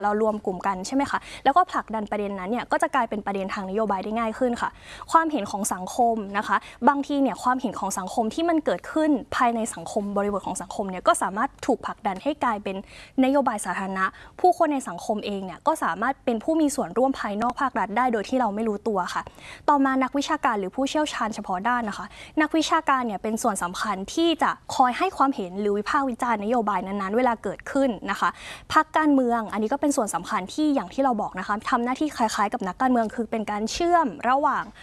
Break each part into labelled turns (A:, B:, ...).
A: เรารวมกลุ่มกันใช่ไหมคะแล้วก็ผลักดันประเด็นนั้นเนี่ยก็จะกลายเป็นประเด็นทางนโยบายได้ง่ายขึ้นค่ะความเห็นของสังคมนะคะบางทีเนี่ยความเห็นของสังคมที่มันเกิดขึ้นภายในสังคมบริบทของสังคมเนี่ยก็สามารถถูกผลักดันให้กลายเป็นนโยบายสาธารณะผู้คนในสังคมเองเนี่ยก็สามารถเป็นผู้มีส่วนร่วมภายนอกภาครัฐได้โดยที่เราไม่รู้ตัวค่ะต่อมานักวิชาการหรือผู้เชี่ยวชาญเฉพาะด้านนะคะนักวิชาการเนี่ยเป็นส่วนสำคัญที่จะคอยให้ความเห็นหรือวิพากษ์วิจารณ์นโยบายนั้นๆเวลาเกิดขึ้นนะคะพรรคการเมืองอันนี้ก็เป็นส่วนสำคัญที่อย่างที่เราบอกนะคะทำหน้าที่คล้ายๆกับนักการเมืองคือเป็นการเชื่อมระหว่าง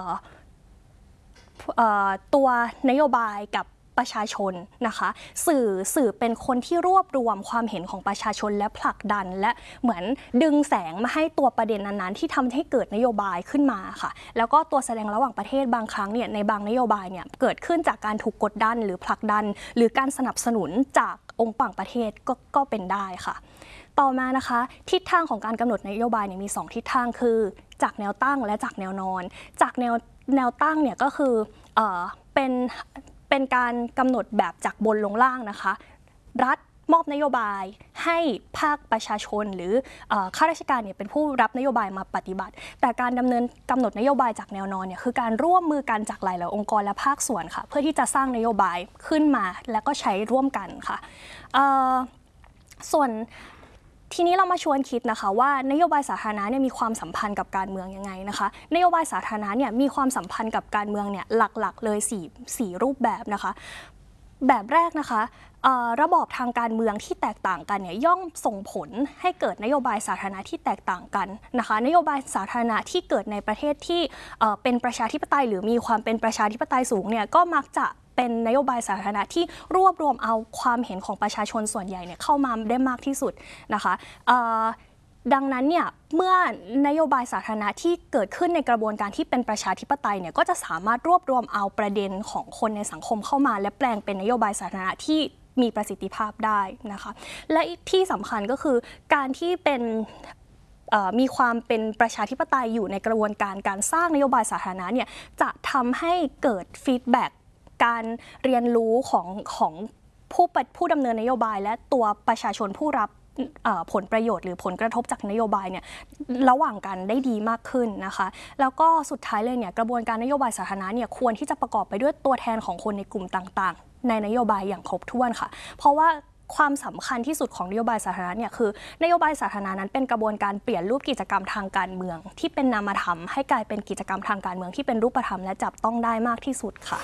A: ตัวนโยบายกับประชาชนนะคะสื่อเป็นคนที่รวบรวมความเห็นของประชาชนและผลักดันและเหมือนดึงแสงมาให้ตัวประเด็นนั้นๆที่ทำให้เกิดนโยบายขึ้นมาค่ะแล้วก็ตัวแสดงระหว่างประเทศบางครั้งเนี่ยในบางนโยบายเนี่ยเกิดขึ้นจากการถูกกดดันหรือผลักดันหรือการสนับสนุนจากองค์ฝั่งประเทศก็เป็นได้ค่ะต่อมานะคะทิศทางของการกำหนดนโยบายเนี่ยมี2ทิศทางคือจากแนวตั้งและจากแนวนอนจากแนวตั้งเนี่ยก็คือเป็นการกำหนดแบบจากบนลงล่างนะคะรัฐมอบนโยบายให้ภาคประชาชนหรือข้าราชการเนี่ยเป็นผู้รับนโยบายมาปฏิบัติแต่การกำหนดนโยบายจากแนวนอนเนี่ยคือการร่วมมือกันจากหลายองค์กรและภาคส่วนค่ะเพื่อที่จะสร้างนโยบายขึ้นมาแล้วก็ใช้ร่วมกันค่ะส่วนทีนี้เรามาชวนคิดนะคะว่านโยบายสาธารณะเนี่ยมีความสัมพันธ์กับการเมืองยังไงนะคะนโยบายสาธารณะเนี่ยมีความสัมพันธ์กับการเมืองเนี่ยหลักๆเลย4รูปแบบนะคะแบบแรกนะคะระบอบทางการเมืองที่แตกต่างกันเนี่ยย่อมส่งผลให้เกิดนโยบายสาธารณะที่แตกต่างกันนะคะนโยบายสาธารณะที่เกิดในประเทศที่เป็นประชาธิปไตยหรือมีความเป็นประชาธิปไตยสูงเนี่ยก็มักจะเป็นนโยบายสาธารณะที่รวบรวมเอาความเห็นของประชาชนส่วนใหญ่เนี่ยเข้ามาได้มากที่สุดนะคะดังนั้นเนี่ยเมื่อนโยบายสาธารณะที่เกิดขึ้นในกระบวนการที่เป็นประชาธิปไตยเนี่ยก็จะสามารถรวบรวมเอาประเด็นของคนในสังคมเข้ามาและแปลงเป็นนโยบายสาธารณะที่มีประสิทธิภาพได้นะคะและที่สำคัญก็คือการที่เป็นมีความเป็นประชาธิปไตยอยู่ในกระบวนการสร้างนโยบายสาธารณะเนี่ยจะทำให้เกิดฟีดแบ็กการเรียนรู้ของผู้ดำเนินนโยบายและตัวประชาชนผู้รับผลประโยชน์หรือผลกระทบจากนโยบายเนี่ยระหว่างกันได้ดีมากขึ้นนะคะแล้วก็สุดท้ายเลยเนี่ยกระบวนการนโยบายสาธารณะเนี่ยควรที่จะประกอบไปด้วยตัวแทนของคนในกลุ่มต่างๆในนโยบายอย่างครบถ้วนค่ะเพราะว่าความสำคัญที่สุดของนโยบายสาธารณะเนี่ยคือนโยบายสาธารณะนั้นเป็นกระบวนการเปลี่ยนรูปกิจกรรมทางการเมืองที่เป็นนามธรรมให้กลายเป็นกิจกรรมทางการเมืองที่เป็นรูปธรรมและจับต้องได้มากที่สุดค่ะ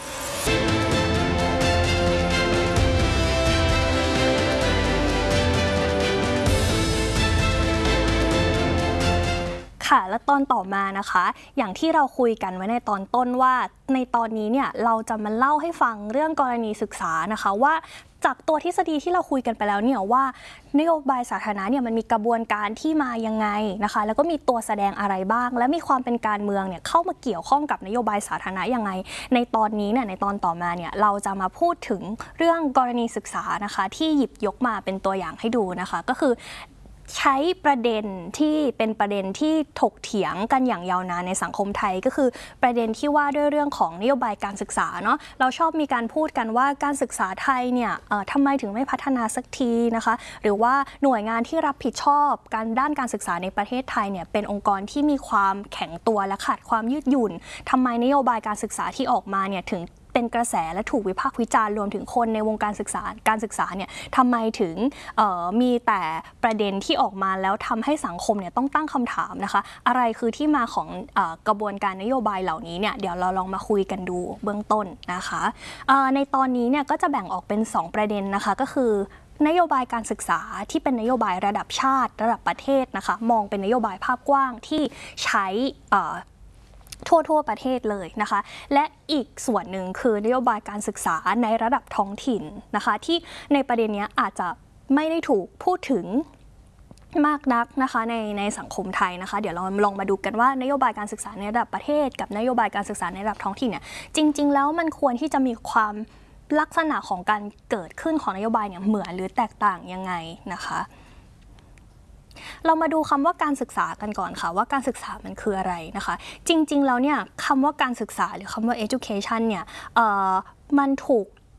A: และตอนต่อมานะคะอย่างที่เราคุยกันไว้ในตอนต้นว่าในตอนนี้เนี่ยเราจะมาเล่าให้ฟังเรื่องกรณีศึกษานะคะว่าจากตัวทฤษฎีที่เราคุยกันไปแล้วเนี่ยว่านโยบายสาธารณะเนี่ยมันมีกระบวนการที่มายังไงนะคะแล้วก็มีตัวแสดงอะไรบ้างและมีความเป็นการเมืองเนี่ยเข้ามาเกี่ยวข้องกับนโยบายสาธารณะยังไงในตอนนี้เนี่ยในตอนต่อมาเนี่ยเราจะมาพูดถึงเรื่องกรณีศึกษานะคะที่หยิบยกมาเป็นตัวอย่างให้ดูนะคะก็คือใช้ประเด็นที่เป็นประเด็นที่ถกเถียงกันอย่างยาวนานในสังคมไทยก็คือประเด็นที่ว่าด้วยเรื่องของนโยบายการศึกษาเนาะเราชอบมีการพูดกันว่าการศึกษาไทยเนี่ยทำไมถึงไม่พัฒนาสักทีนะคะหรือว่าหน่วยงานที่รับผิดชอบการด้านการศึกษาในประเทศไทยเนี่ยเป็นองค์กรที่มีความแข็งตัวและขาดความยืดหยุ่นทำไมนโยบายการศึกษาที่ออกมาเนี่ยถึงเป็นกระแสและถูกวิพากษ์วิจารณ์รวมถึงคนในวงการศึกษาเนี่ยทำไมถึงมีแต่ประเด็นที่ออกมาแล้วทำให้สังคมเนี่ยต้องตั้งคำถามนะคะอะไรคือที่มาของกระบวนการนโยบายเหล่านี้เนี่ยเดี๋ยวเราลองมาคุยกันดูเบื้องต้นนะคะในตอนนี้เนี่ยก็จะแบ่งออกเป็น2ประเด็นนะคะก็คือนโยบายการศึกษาที่เป็นนโยบายระดับชาติระดับประเทศนะคะมองเป็นนโยบายภาพกว้างที่ใช้ทั่วประเทศเลยนะคะและอีกส่วนหนึ่งคือนโยบายการศึกษาในระดับท้องถิ่นนะคะที่ในประเด็นนี้อาจจะไม่ได้ถูกพูดถึงมากนักนะคะในสังคมไทยนะคะเดี๋ยวเราลองมาดูกันว่านโยบายการศึกษาในระดับประเทศกับนโยบายการศึกษาในระดับท้องถิ่นเนี่ยจริงๆแล้วมันควรที่จะมีความลักษณะของการเกิดขึ้นของนโยบายเนี่ยเหมือนหรือแตกต่างยังไงนะคะเรามาดูคำว่าการศึกษากันก่อนค่ะว่าการศึกษามันคืออะไรนะคะจริงๆแล้วเนี่ยคำว่าการศึกษาหรือคำว่า education เนี่ยมันถูก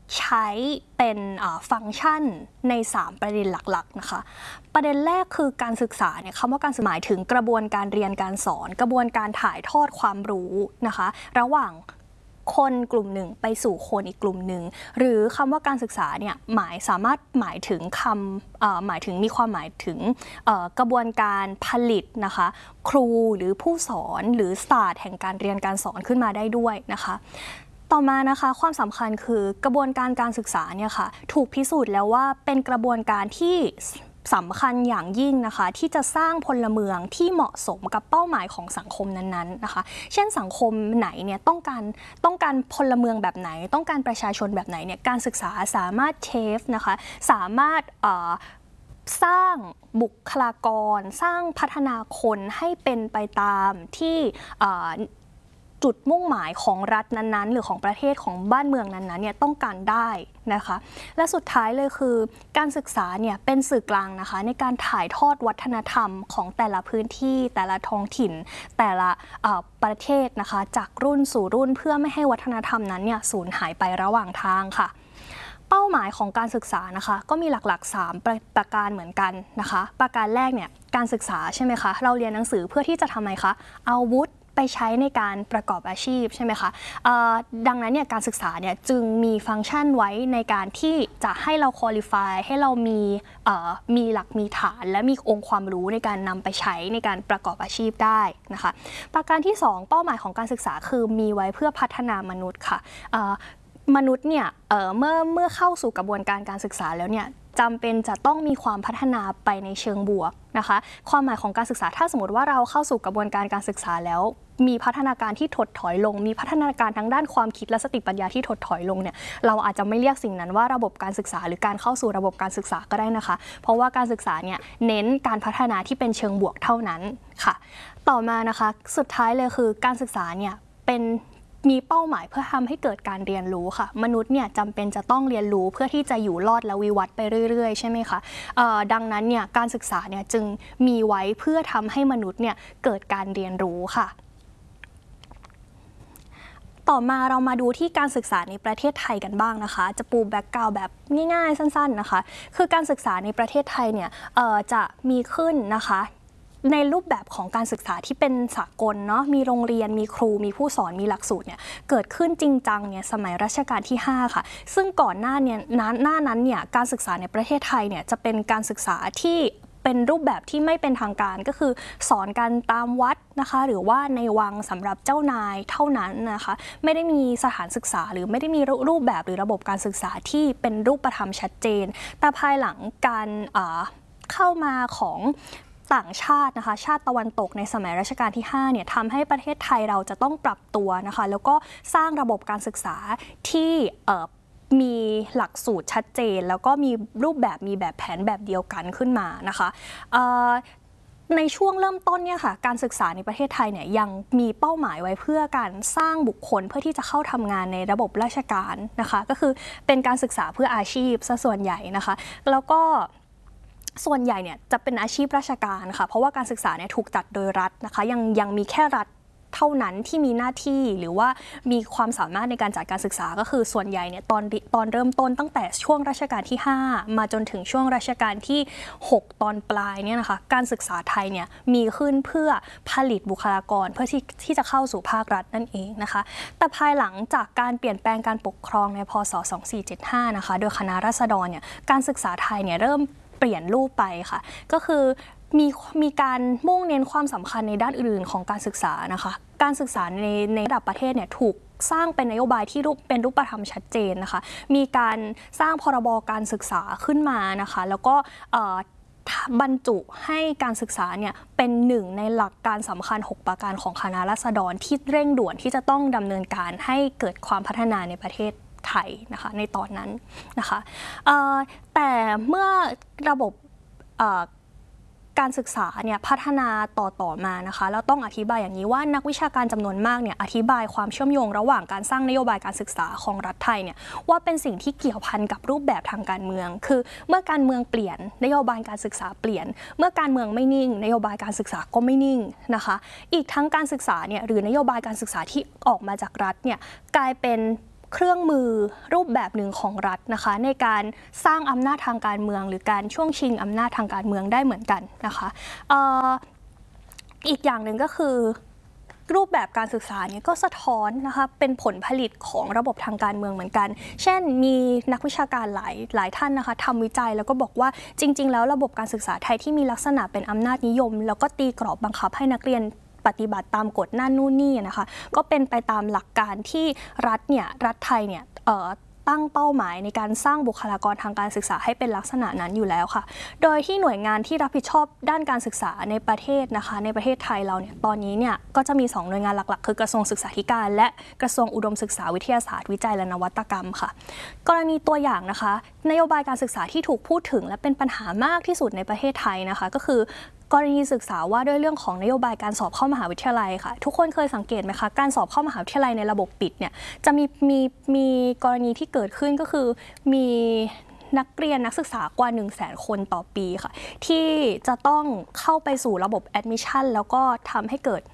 A: ใช้เป็นฟังก์ชันใน 3 ประเด็นหลักๆนะคะประเด็นแรกคือการศึกษาเนี่ยคำว่าการศึกษาหมายถึงกระบวนการเรียนการสอนกระบวนการถ่ายทอดความรู้นะคะระหว่างคนกลุ่มหนึ่งไปสู่คนอีกกลุ่มหนึ่งหรือคำว่าการศึกษาเนี่ยสามารถหมายถึงมีความหมายถึงกระบวนการผลิตนะคะครูหรือผู้สอนหรือศาสตร์แห่งการเรียนการสอนขึ้นมาได้ด้วยนะคะต่อมานะคะความสำคัญคือกระบวนการการศึกษาเนี่ยค่ะถูกพิสูจน์แล้วว่าเป็นกระบวนการที่สำคัญอย่างยิ่งนะคะที่จะสร้างพลเมืองที่เหมาะสมกับเป้าหมายของสังคมนั้นๆนะคะเช่นสังคมไหนเนี่ยต้องการพลเมืองแบบไหนต้องการประชาชนแบบไหนเนี่ยการศึกษาสามารถเชฟนะคะสามารถสร้างบุคลากรสร้างพัฒนาคนให้เป็นไปตามที่จุดมุ่งหมายของรัฐนั้นๆหรือของประเทศของบ้านเมืองนั้นๆเนี่ยต้องการได้นะคะและสุดท้ายเลยคือการศึกษาเนี่ยเป็นสื่อกลางนะคะในการถ่ายทอดวัฒนธรรมของแต่ละพื้นที่แต่ละท้องถิ่นแต่ละประเทศนะคะจากรุ่นสู่รุ่นเพื่อไม่ให้วัฒนธรรมนั้นเนี่ยสูญหายไประหว่างทางค่ะเป้าหมายของการศึกษานะคะก็มีหลักๆ3ประการเหมือนกันนะคะประการแรกเนี่ยการศึกษาใช่ไหมคะเราเรียนหนังสือเพื่อที่จะทำไมคะเอาวุธไปใช้ในการประกอบอาชีพใช่ไหมคะดังนั้นเนี่ยการศึกษาเนี่ยจึงมีฟังก์ชันไว้ในการที่จะให้เราคุริฟายให้เรามีหลักมีฐานและมีองค์ความรู้ในการนำไปใช้ในการประกอบอาชีพได้นะคะประการที่2เป้าหมายของการศึกษาคือมีไว้เพื่อพัฒนามนุษย์ค่ะมนุษย์เนี่ยเมื่อเข้าสู่กระบวนการการศึกษาแล้วเนี่ยจำเป็นจะต้องมีความพัฒนาไปในเชิงบวกนะคะความหมายของการศึกษาถ้าสมมติว่าเราเข้าสู่กระบวนการการศึกษาแล้วมีพัฒนาการที่ถดถอยลงมีพัฒนาการทั้งด้านความคิดและสติปัญญาที่ถดถอยลงเนี่ยเราอาจจะไม่เรียกสิ่งนั้นว่าระบบการศึกษาหรือการเข้าสู่ระบบการศึกษาก็ได้นะคะเพราะว่าการศึกษาเนี่ยเน้นการพัฒนาที่เป็นเชิงบวกเท่านั้นค่ะต่อมานะคะสุดท้ายเลยคือการศึกษาเนี่ยมีเป้าหมายเพื่อทำให้เกิดการเรียนรู้ค่ะมนุษย์เนี่ยจำเป็นจะต้องเรียนรู้เพื่อที่จะอยู่รอดและวิวัฒน์ไปเรื่อยๆใช่ไหมคะดังนั้นเนี่ยการศึกษาเนี่ยจึงมีไว้เพื่อทำให้มนุษย์เนี่ยเกิดการเรียนรู้ค่ะต่อมาเรามาดูที่การศึกษาในประเทศไทยกันบ้างนะคะจะปูแบ็กกราวด์แบบง่ายๆสั้นๆนะคะคือการศึกษาในประเทศไทยเนี่ยจะมีขึ้นนะคะในรูปแบบของการศึกษาที่เป็นสากลเนาะมีโรงเรียนมีครูมีผู้สอนมีหลักสูตรเนี่ยเกิดขึ้นจริงจังเนี่ยสมัยรัชกาลที่5ค่ะซึ่งก่อนหน้านั้นเนี่ยการศึกษาในประเทศไทยเนี่ยจะเป็นการศึกษาที่เป็นรูปแบบที่ไม่เป็นทางการก็คือสอนกันตามวัดนะคะหรือว่าในวังสำหรับเจ้านายเท่านั้นนะคะไม่ได้มีสถานศึกษาหรือไม่ได้มีรูปแบบหรือระบบการศึกษาที่เป็นรูปธรรมชัดเจนแต่ภายหลังการเข้ามาของต่างชาตินะคะชาติตะวันตกในสมัยรัชกาลที่5เนี่ยทำให้ประเทศไทยเราจะต้องปรับตัวนะคะแล้วก็สร้างระบบการศึกษาที่มีหลักสูตรชัดเจนแล้วก็มีรูปแบบมีแบบแผนแบบเดียวกันขึ้นมานะคะในช่วงเริ่มต้นเนี่ยค่ะการศึกษาในประเทศไทยเนี่ยยังมีเป้าหมายไว้เพื่อการสร้างบุคคลเพื่อที่จะเข้าทำงานในระบบราชการนะคะก็คือเป็นการศึกษาเพื่ออาชีพซะส่วนใหญ่นะคะแล้วก็ส่วนใหญ่เนี่ยจะเป็นอาชีพราชการค่ะเพราะว่าการศึกษาเนี่ยถูกจัดโดยรัฐนะคะยังมีแค่รัฐเท่านั้นที่มีหน้าที่หรือว่ามีความสามารถในการจัดการศึกษาก็คือส่วนใหญ่เนี่ยตอนเริ่มต้นตั้งแต่ช่วงรัชกาลที่5มาจนถึงช่วงรัชกาลที่6ตอนปลายเนี่ยนะคะการศึกษาไทยเนี่ยมีขึ้นเพื่อผลิตบุคลากรเพื่อที่จะเข้าสู่ภาครัฐนั่นเองนะคะแต่ภายหลังจากการเปลี่ยนแปลงการปกครองในพ.ศ. 2475นะคะโดยคณะราษฎรเนี่ยการศึกษาไทยเนี่ยเริ่มเปลี่ยนรูปไปค่ะก็คือมีการมุ่งเน้นความสำคัญในด้านอื่นๆของการศึกษานะคะการศึกษาในระดับประเทศเนี่ยถูกสร้างเป็นนโยบายที่เป็นรูปธรรมชัดเจนนะคะมีการสร้างพรบการศึกษาขึ้นมานะคะแล้วก็บรรจุให้การศึกษาเนี่ยเป็นหนึ่งในหลักการสำคัญ6ประการของคณะราษฎรที่เร่งด่วนที่จะต้องดำเนินการให้เกิดความพัฒนาในประเทศไทยนะคะในตอนนั้นนะคะแต่เมื่อระบบการศึกษาเนี่ยพัฒนาต่อมานะคะแล้วต้องอธิบายอย่างนี้ว่านักวิชาการจำนวนมากเนี่ยอธิบายความเชื่อมโยงระหว่างการสร้างนโยบายการศึกษาของรัฐไทยเนี่ยว่าเป็นสิ่งที่เกี่ยวพันกับรูปแบบทางการเมืองคือเมื่อการเมืองเปลี่ยนนโยบายการศึกษาเปลี่ยนเมื่อการเมืองไม่นิ่งนโยบายการศึกษาก็ไม่นิ่งนะคะอีกทั้งการศึกษาเนี่ยหรือนโยบายการศึกษาที่ออกมาจากรัฐเนี่ยกลายเป็นเครื่องมือรูปแบบหนึ่งของรัฐนะคะในการสร้างอำนาจทางการเมืองหรือการช่วงชิงอำนาจทางการเมืองได้เหมือนกันนะคะอีกอย่างหนึ่งก็คือรูปแบบการศึกษาเนี่ยก็สะท้อนนะคะเป็นผลผลิตของระบบทางการเมืองเหมือนกันเช่นมีนักวิชาการหลายท่านนะคะทำวิจัยแล้วก็บอกว่าจริงๆแล้วระบบการศึกษาไทยที่มีลักษณะเป็นอำนาจนิยมแล้วก็ตีกรอบบังคับให้นักเรียนปฏิบัติตามกฎนั่นนู่นนี่นะคะก็เป็นไปตามหลักการที่รัฐไทยเนี่ยตั้งเป้าหมายในการสร้างบุคลากรทางการศึกษาให้เป็นลักษณะนั้นอยู่แล้วค่ะโดยที่หน่วยงานที่รับผิดชอบด้านการศึกษาในประเทศนะคะในประเทศไทยเราเนี่ยตอนนี้เนี่ยก็จะมี2หน่วยงานหลักๆคือกระทรวงศึกษาธิการและกระทรวงอุดมศึกษาวิทยาศาสตร์วิจัยและนวัตกรรมค่ะกรณีตัวอย่างนะคะนโยบายการศึกษาที่ถูกพูดถึงและเป็นปัญหามากที่สุดในประเทศไทยนะคะก็คือกรณีศึกษาว่าด้วยเรื่องของนโยบายการสอบเข้ามหาวิทยาลัยค่ะทุกคนเคยสังเกตไหมคะการสอบเข้ามหาวิทยาลัยในระบบปิดเนี่ยจะมีกรณีที่เกิดขึ้นก็คือมีนักเรียนนักศึกษากว่า 100,000 คนต่อปีค่ะที่จะต้องเข้าไปสู่ระบบแอดมิชชั่นแล้วก็ทำให้เกิด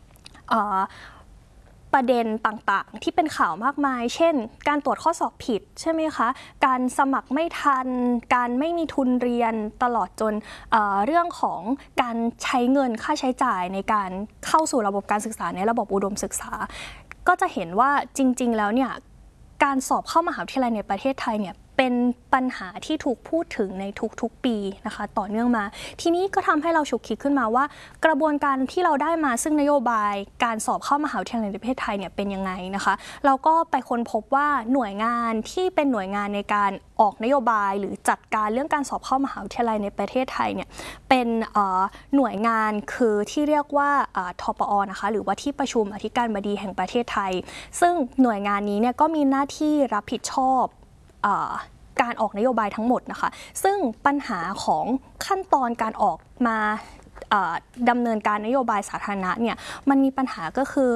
A: ประเด็นต่างๆที่เป็นข่าวมากมายเช่นการตรวจข้อสอบผิดใช่ไหมคะการสมัครไม่ทันการไม่มีทุนเรียนตลอดจนเรื่องของการใช้เงินค่าใช้จ่ายในการเข้าสู่ระบบการศึกษาในระบบอุดมศึกษาก็จะเห็นว่าจริงๆแล้วเนี่ยการสอบเข้ามหาวิทยาลัยในประเทศไทยเนี่ยเป็นปัญหาที่ถูกพูดถึงในทุกๆปีนะคะต่อเนื่องมาทีนี้ก็ทำให้เราฉุกคิดขึ้นมาว่ากระบวนการที่เราได้มาซึ่งนโยบายการสอบเข้ามหาวิทยาลัยในประเทศไทยเนี่ยเป็นยังไงนะคะเราก็ไปค้นพบว่าหน่วยงานที่เป็นหน่วยงานในการออกนโยบายหรือจัดการเรื่องการสอบเข้ามหาวิทยาลัยในประเทศไทยเนี่ยเป็นหน่วยงานคือที่เรียกว่าทปอนะคะหรือว่าที่ประชุมอธิการบดีแห่งประเทศไทยซึ่งหน่วยงานนี้เนี่ยก็มีหน้าที่รับผิดชอบการออกนโยบายทั้งหมดนะคะซึ่งปัญหาของขั้นตอนการออกมาดำเนินการนโยบายสาธารณะเนี่ยมันมีปัญหาก็คือ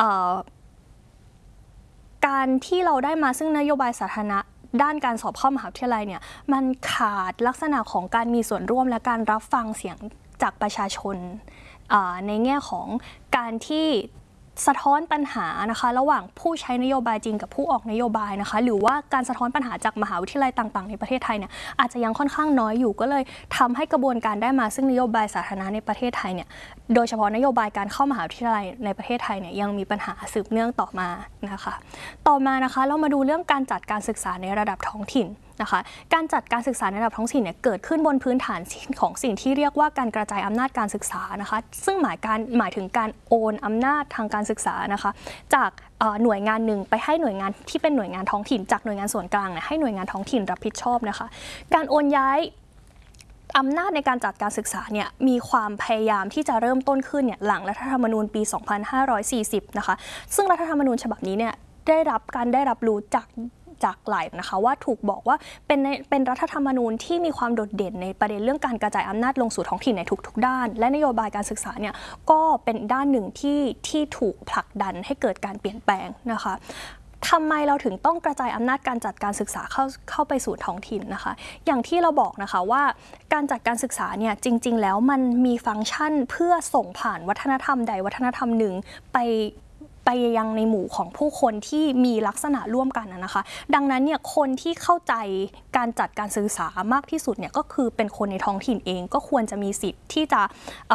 A: การที่เราได้มาซึ่งนโยบายสาธารณะด้านการสอบเข้ามหาวิทยาลัยเนี่ยมันขาดลักษณะของการมีส่วนร่วมและการรับฟังเสียงจากประชาชนในแง่ของการที่สะท้อนปัญหานะคะระหว่างผู้ใช้นโยบายจริงกับผู้ออกนโยบายนะคะหรือว่าการสะท้อนปัญหาจากมหาวิทยาลัยต่างๆในประเทศไทยเนี่ยอาจจะยังค่อนข้างน้อยอยู่ก็เลยทำให้กระบวนการได้มาซึ่งนโยบายสาธารณะในประเทศไทยเนี่ยโดยเฉพาะนโยบายการเข้ามหาวิทยาลัยในประเทศไทยเนี่ยยังมีปัญหาสืบเนื่องต่อมานะคะต่อมานะคะเรามาดูเรื่องการจัดการศึกษาในระดับท้องถิ่นนะคะการจัดการศึกษาในระดับท้องถิ่นเนี่ยเกิดขึ้นบนพื้นฐานของสิ่งที่เรียกว่าการกระจายอำนาจการศึกษานะคะซึ่งหมายถึงการโอนอำนาจทางการศึกษานะคะจากหน่วยงานหนึ่งไปให้หน่วยงานที่เป็นหน่วยงานท้องถิ่นจากหน่วยงานส่วนกลางเนี่ยให้หน่วยงานท้องถิ่นรับผิดชอบนะคะการโอนย้ายอำนาจในการจัดการศึกษาเนี่ยมีความพยายามที่จะเริ่มต้นขึ้นเนี่ยหลังรัฐธรรมนูญปี 2540 นะคะซึ่งรัฐธรรมนูญฉบับนี้เนี่ยได้รับรู้จากหลายนะคะว่าถูกบอกว่าเป็นรัฐธรรมนูญที่มีความโดดเด่นในประเด็นเรื่องการกระจายอำนาจลงสู่ท้องถิ่นในทุกๆด้านและนโยบายการศึกษาเนี่ยก็เป็นด้านหนึ่งที่ถูกผลักดันให้เกิดการเปลี่ยนแปลงนะคะทำไมเราถึงต้องกระจายอำนาจการจัดการศึกษาเข้าไปสู่ท้องถิ่นนะคะอย่างที่เราบอกนะคะว่าการจัดการศึกษาเนี่ยจริงๆแล้วมันมีฟังก์ชันเพื่อส่งผ่านวัฒนธรรมใดวัฒนธรรมหนึ่งไปยังในหมู่ของผู้คนที่มีลักษณะร่วมกันนะคะดังนั้นเนี่ยคนที่เข้าใจการจัดการศึกษามากที่สุดเนี่ยก็คือเป็นคนในท้องถิ่นเองก็ควรจะมีสิทธิ์ที่จะ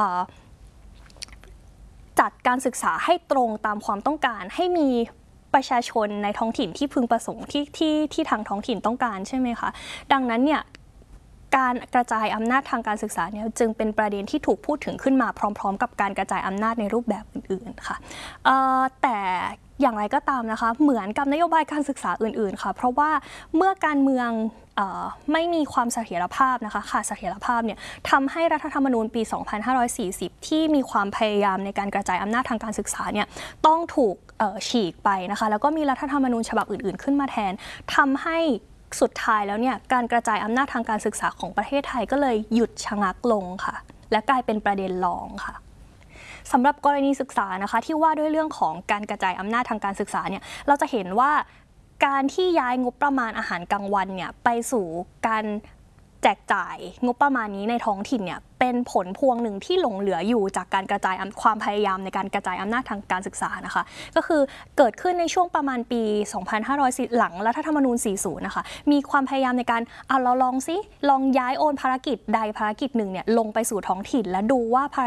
A: จัดการศึกษาให้ตรงตามความต้องการให้มีประชาชนในท้องถิ่นที่พึงประสงค์ที่ทางท้องถิ่นต้องการใช่ไหมคะดังนั้นเนี่ยการกระจายอำนาจทางการศึกษาเนี่ยจึงเป็นประเด็นที่ถูกพูดถึงขึ้นมาพร้อมๆกับการกระจายอำนาจในรูปแบบอื่นๆค่ะแต่อย่างไรก็ตามนะคะเหมือนกับนโยบายการศึกษาอื่นๆค่ะเพราะว่าเมื่อการเมืองไม่มีความเสถียรภาพนะคะขาดเสถียรภาพเนี่ยทำให้รัฐธรรมนูญปี 2540 ที่มีความพยายามในการกระจายอำนาจทางการศึกษาเนี่ยต้องถูกฉีกไปนะคะแล้วก็มีรัฐธรรมนูญฉบับอื่นๆขึ้นมาแทนทำให้สุดท้ายแล้วเนี่ยการกระจายอำนาจทางการศึกษาของประเทศไทยก็เลยหยุดชะงักลงค่ะและกลายเป็นประเด็นรองค่ะสำหรับกรณีศึกษานะคะที่ว่าด้วยเรื่องของการกระจายอำนาจทางการศึกษาเนี่ยเราจะเห็นว่าการที่ย้ายงบประมาณอาหารกลางวันเนี่ยไปสู่การแจกจ่ายงบประมาณนี้ในท้องถิ่นเนี่ยเป็นผลพวงหนึ่งที่หลงเหลืออยู่จากการกระจายความพยายามในการกระจายอำนาจทางการศึกษานะคะก็คือเกิดขึ้นในช่วงประมาณปี 2500 หลังรัฐธรรมนูญ 40 นะคะมีความพยายามในการเราลองย้ายโอนภารกิจใดภารกิจหนึ่งเนี่ยลงไปสู่ท้องถิ่นและดูว่า